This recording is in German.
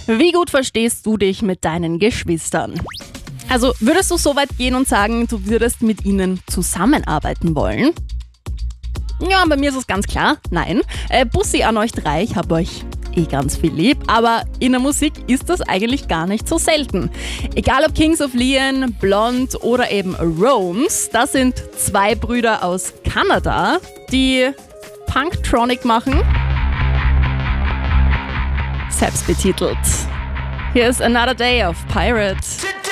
Wie gut verstehst du dich mit deinen Geschwistern? Also würdest du so weit gehen und sagen, du würdest mit ihnen zusammenarbeiten wollen? Ja, bei mir ist es ganz klar, nein. Bussi an euch drei, ich hab euch ganz viel lieb, aber in der Musik ist das eigentlich gar nicht so selten. Egal ob Kings of Leon, Blonde oder eben Rome's, das sind zwei Brüder aus Kanada, die Punktronic machen. Selbstbetitelt. Hier ist Another Day of Pirate.